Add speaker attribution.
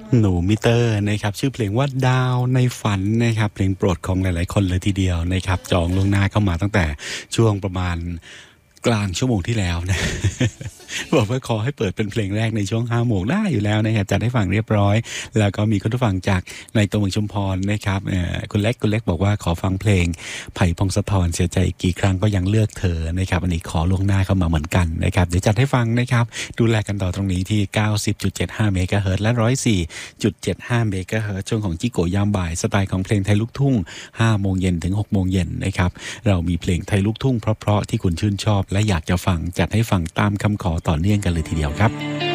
Speaker 1: หนูมิเตอร์นะครับชื่อเพลงว่าดาวในฝันนะครับเพลงโปรดของหลายๆคนเลยทีเดียวนะครับจองล่วงหน้าเข้ามาตั้งแต่ช่วงประมาณกลางชั่วโมงที่แล้วนะ บอกว่าขอให้เปิดเป็นเพลงแรกในช่วง5 โมงได้อยู่แล้วนะครับจัดให้ฟังเรียบร้อยแล้วก็มีคุณผู้ฟังจากในตัวเมืองชุมพรนะครับคุณเล็กบอกว่าขอฟังเพลงไผ่พงศธรเสียใจกี่ครั้งก็ยังเลือกเธอนะครับอันนี้ขอล่วงหน้าเข้ามาเหมือนกันนะครับเดี๋ยวจัดให้ฟังนะครับดูแลกันต่อตรงนี้ที่ 90.75 เมกะเฮิรตซ์และ 104.75 เมกะเฮิรตซ์ช่วงของจิโกยามบ่ายสไตล์ของเพลงไทยลูกทุ่ง5 โมงเย็นถึง 6 โมงเย็นนะครับเรามีเพลงไทยลูกทุ่งเพราะๆที่คุณชื่นชอบและอยากจะฟังจัดให้ฟังตามคำขอต่อเนื่องกันเลยทีเดียวครับ